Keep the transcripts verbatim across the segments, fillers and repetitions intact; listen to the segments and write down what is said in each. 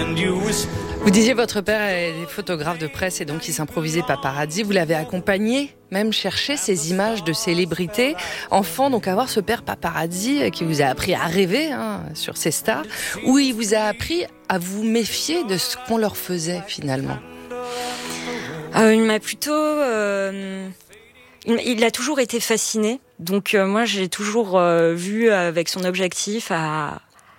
Vous disiez votre père est photographe de presse et donc il s'improvisait paparazzi. Vous l'avez accompagné, même chercher ces images de célébrités. Enfant, donc avoir ce père paparazzi qui vous a appris à rêver hein, sur ces stars, où il vous a appris à vous méfier de ce qu'on leur faisait finalement. Euh, il m'a plutôt... Euh... Il a toujours été fasciné. Donc euh, moi, j'ai toujours euh, vu avec son objectif à...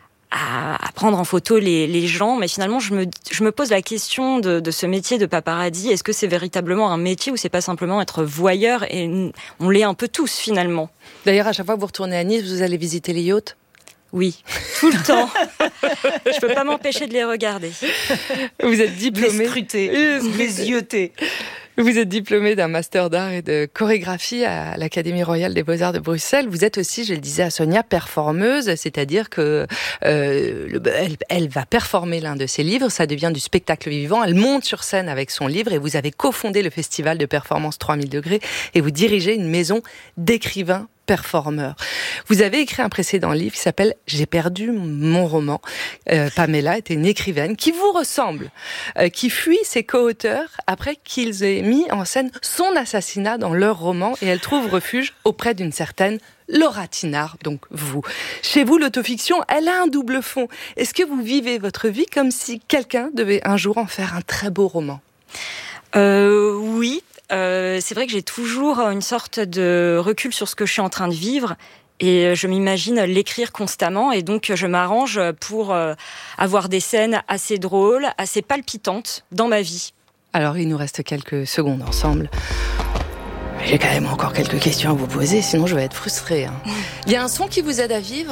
À, à prendre en photo les, les gens, mais finalement je me, je me pose la question de, de ce métier de paparazzi. Est-ce que c'est véritablement un métier ou c'est pas simplement être voyeur? Et on l'est un peu tous finalement. D'ailleurs, à chaque fois que vous retournez à Nice, vous allez visiter les yachts? Oui, tout le temps. Je peux pas m'empêcher de les regarder. Vous êtes diplômé, les scruter, les yeuter. Vous êtes diplômé d'un master d'art et de chorégraphie à l'Académie royale des beaux-arts de Bruxelles. Vous êtes aussi, je le disais à Sonia, performeuse, c'est-à-dire que euh, le, elle, elle va performer l'un de ses livres, ça devient du spectacle vivant. Elle monte sur scène avec son livre et vous avez cofondé le festival de performance trois mille degrés et vous dirigez une maison d'écrivains performeur. Vous avez écrit un précédent livre qui s'appelle « J'ai perdu mon roman ». Euh, Pamela était une écrivaine qui vous ressemble, euh, qui fuit ses co-auteurs après qu'ils aient mis en scène son assassinat dans leur roman et elle trouve refuge auprès d'une certaine Laura Tinard, donc vous. Chez vous, l'autofiction, elle a un double fond. Est-ce que vous vivez votre vie comme si quelqu'un devait un jour en faire un très beau roman ? Euh, oui. Euh, c'est vrai que j'ai toujours une sorte de recul sur ce que je suis en train de vivre et je m'imagine l'écrire constamment et donc je m'arrange pour euh, avoir des scènes assez drôles, assez palpitantes dans ma vie. Alors il nous reste quelques secondes ensemble. J'ai quand même encore quelques questions à vous poser, sinon je vais être frustrée. Hein. Il y a un son qui vous aide à vivre ?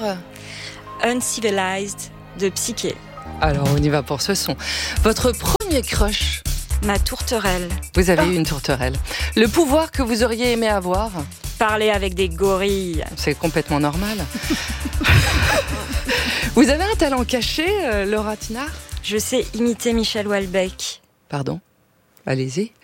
Uncivilized de Psyché. Alors on y va pour ce son. Votre premier crush ? Ma tourterelle. Vous avez eu une tourterelle. Le pouvoir que vous auriez aimé avoir ? Parler avec des gorilles. C'est complètement normal. Vous avez un talent caché, euh, Laura Tinard ? Je sais imiter Michel Houellebecq. Pardon ? Allez-y.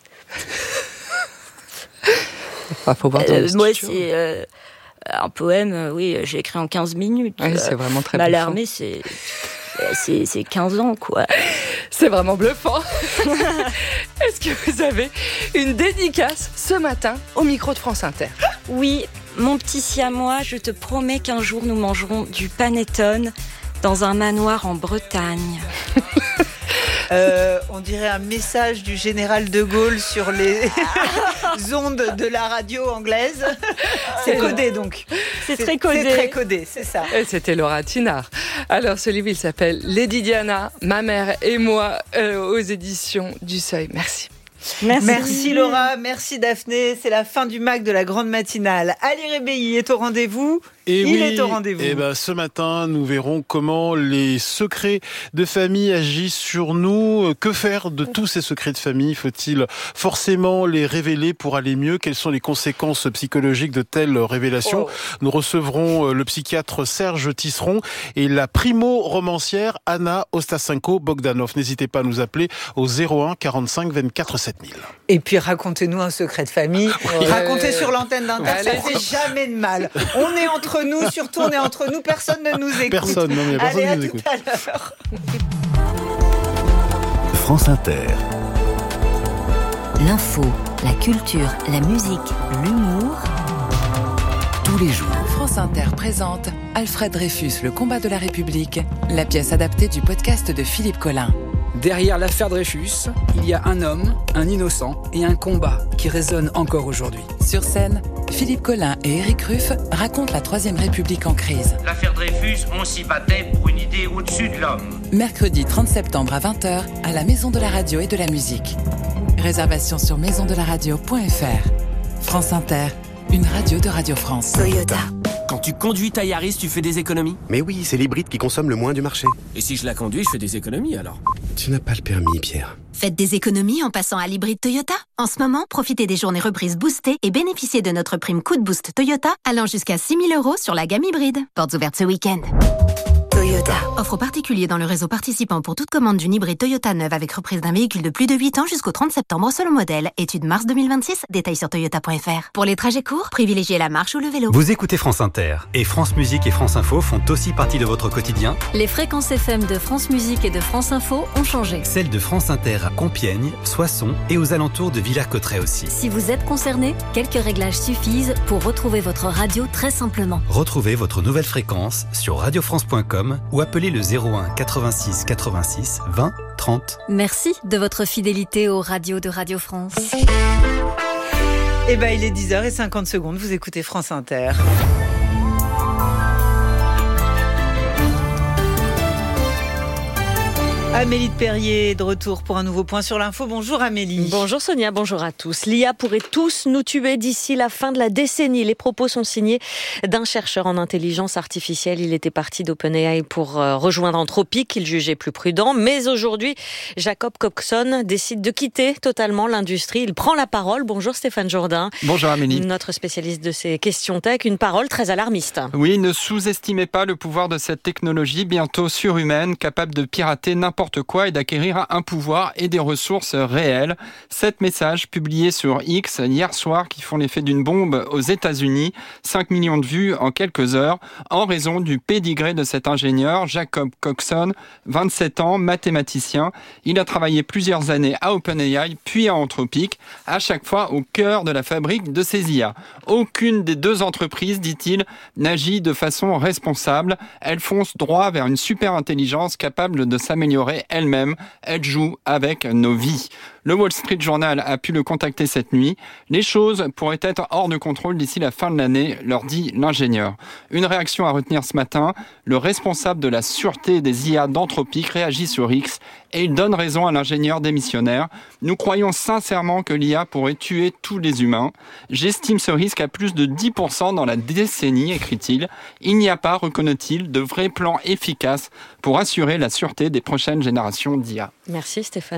Ah, faut voir euh, moi, c'est euh, un poème, euh, oui, j'ai écrit en quinze minutes. Oui, c'est vraiment très bluffant. Mallarmé, c'est... C'est, c'est quinze ans, quoi. C'est vraiment bluffant. Est-ce que vous avez une dédicace ce matin au micro de France Inter ? Oui, mon petit siamois, je te promets qu'un jour nous mangerons du panettone dans un manoir en Bretagne. Euh, on dirait un message du général de Gaulle sur les ondes de la radio anglaise. C'est codé donc. C'est, c'est très codé. C'est très codé, c'est ça. Et c'était Laura Tinard. Alors ce livre, il s'appelle Lady Diana, ma mère et moi, euh, aux éditions du Seuil. Merci. Merci. Merci Laura, merci Daphné. C'est la fin du M A C de la grande matinale. Ali Rebéi est au rendez-vous. Et Il oui, est au rendez-vous. Et ben, ce matin, nous verrons comment les secrets de famille agissent sur nous. Que faire de tous ces secrets de famille ? Faut-il forcément les révéler pour aller mieux ? Quelles sont les conséquences psychologiques de telles révélations ? oh. Nous recevrons le psychiatre Serge Tisseron et la primo-romancière Anna Ostasenko-Bogdanov. N'hésitez pas à nous appeler au zéro un quarante-cinq vingt-quatre sept mille. Et puis racontez-nous un secret de famille. Ouais. Racontez sur l'antenne d'Inter, ça fait jamais de mal. On est entre nous, surtout on est entre nous, personne ne nous écoute. Personne, non, mais personne Allez, ne nous à écoute. Tout à l'heure. France Inter. L'info, la culture, la musique, l'humour. Tous les jours. France Inter présente Alfred Dreyfus, le combat de la République, la pièce adaptée du podcast de Philippe Collin. Derrière l'affaire Dreyfus, il y a un homme, un innocent et un combat qui résonne encore aujourd'hui. Sur scène, Philippe Collin et Éric Ruff racontent la Troisième République en crise. L'affaire Dreyfus, on s'y battait pour une idée au-dessus de l'homme. Mercredi trente septembre à vingt heures, à la Maison de la Radio et de la Musique. Réservation sur maison de la radio point f r. France Inter, une radio de Radio France. Toyota. Quand tu conduis ta Yaris, tu fais des économies ? Mais oui, c'est l'hybride qui consomme le moins du marché. Et si je la conduis, je fais des économies alors ? Tu n'as pas le permis, Pierre. Faites des économies en passant à l'hybride Toyota. En ce moment, profitez des journées reprises boostées et bénéficiez de notre prime coup de boost Toyota allant jusqu'à six mille euros sur la gamme hybride. Portes ouvertes ce week-end. Toyota. Toyota. Offre aux particuliers dans le réseau participant pour toute commande d'une hybride Toyota neuve avec reprise d'un véhicule de plus de huit ans jusqu'au trente septembre selon modèle. Étude mars deux mille vingt-six, détails sur toyota point f r. Pour les trajets courts, privilégiez la marche ou le vélo. Vous écoutez France Inter et France Musique et France Info font aussi partie de votre quotidien. Les fréquences F M de France Musique et de France Info ont changé. Celles de France Inter à Compiègne, Soissons et aux alentours de Villers-Cotterêts aussi. Si vous êtes concerné, quelques réglages suffisent pour retrouver votre radio très simplement. Retrouvez votre nouvelle fréquence sur radio france point com ou appelez le zéro un quatre-vingt-six quatre-vingt-six vingt trente. Merci de votre fidélité aux radios de Radio France. Eh ben, il est dix heures cinquante, vous écoutez France Inter. Amélie de Perrier est de retour pour un nouveau point sur l'info. Bonjour Amélie. Bonjour Sonia, bonjour à tous. L'I A pourrait tous nous tuer d'ici la fin de la décennie. Les propos sont signés d'un chercheur en intelligence artificielle. Il était parti d'OpenAI pour rejoindre Anthropic, qu'il jugeait plus prudent. Mais aujourd'hui, Jacob Coxon décide de quitter totalement l'industrie. Il prend la parole. Bonjour Stéphane Jourdain. Bonjour Amélie. Notre spécialiste de ces questions tech. Une parole très alarmiste. Oui, ne sous-estimez pas le pouvoir de cette technologie bientôt surhumaine, capable de pirater n'importe quoi et d'acquérir un pouvoir et des ressources réelles. Sept messages publiés sur X hier soir qui font l'effet d'une bombe aux États-Unis. cinq millions de vues en quelques heures en raison du pédigré de cet ingénieur, Jacob Coxon, vingt-sept ans, mathématicien. Il a travaillé plusieurs années à OpenAI puis à Anthropic, à chaque fois au cœur de la fabrique de ces I A. Aucune des deux entreprises, dit-il, n'agit de façon responsable. Elles foncent droit vers une super intelligence capable de s'améliorer elle-même. Elle joue avec nos vies. Le Wall Street Journal a pu le contacter cette nuit. Les choses pourraient être hors de contrôle d'ici la fin de l'année, leur dit l'ingénieur. Une réaction à retenir ce matin. Le responsable de la sûreté des I A d'Anthropic réagit sur X et il donne raison à l'ingénieur démissionnaire. Nous croyons sincèrement que l'I A pourrait tuer tous les humains. J'estime ce risque à plus de dix pour cent dans la décennie, écrit-il. Il n'y a pas, reconnaît-il, de vrai plan efficace pour assurer la sûreté des prochaines générations d'I A. Merci Stéphane.